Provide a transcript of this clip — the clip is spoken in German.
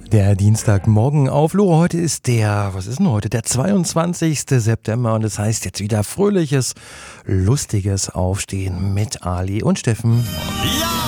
Der Dienstagmorgen auf Lore. Heute ist was ist denn heute? Der 22. September und das heißt jetzt wieder fröhliches, lustiges Aufstehen mit Ali und Steffen. Ja!